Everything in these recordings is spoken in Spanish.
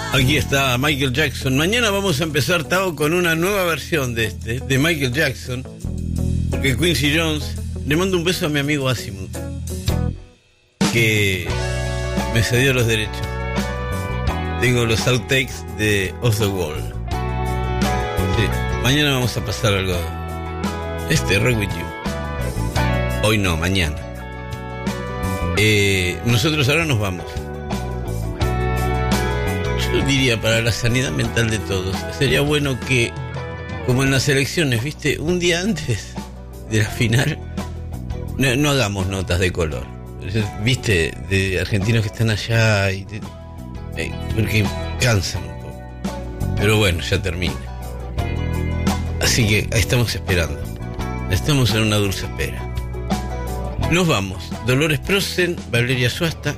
Aquí está Michael Jackson. Mañana vamos a empezar, Tao, con una nueva versión de Michael Jackson. Porque Quincy Jones, le mando un beso a mi amigo Asimov, que me cedió los derechos. Tengo los outtakes de Off the Wall. Sí, mañana vamos a pasar algo de Rock With You. Hoy no, mañana. Nosotros ahora nos vamos. Yo diría, para la sanidad mental de todos, sería bueno que, como en las elecciones, ¿viste? Un día antes de la final, no hagamos notas de color. ¿Viste? De argentinos que están allá, porque cansan un poco. Pero bueno, ya termina. Así que estamos esperando. Estamos en una dulce espera. Nos vamos. Dolores Prosen, Valeria Suasta,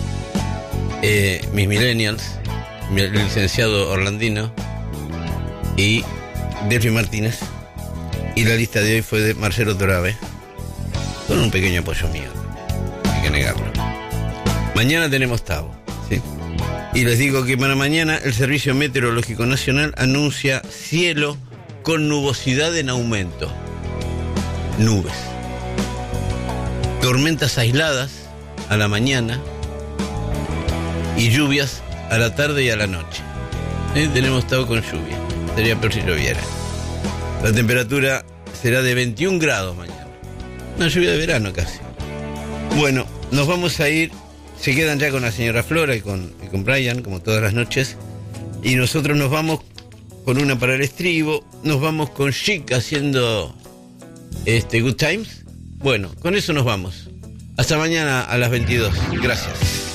mis millennials, el licenciado Orlandino y Delphi Martínez. Y la lista de hoy fue de Marcelo Torabe, con un pequeño apoyo mío, hay que negarlo. Mañana tenemos Tavo, ¿sí? Y les digo que para mañana el Servicio Meteorológico Nacional anuncia cielo con nubosidad en aumento. Nubes. Tormentas aisladas a la mañana y lluvias a la tarde y a la noche. Tenemos Tavo con lluvia. Sería peor si lloviera. La temperatura será de 21 grados mañana. Una lluvia de verano casi. Bueno, nos vamos a ir. Se quedan ya con la señora Flora y con Brian, como todas las noches. Y nosotros nos vamos con una para el estribo. Nos vamos con Chic haciendo Good Times. Bueno, con eso nos vamos. Hasta mañana a las 22. Gracias.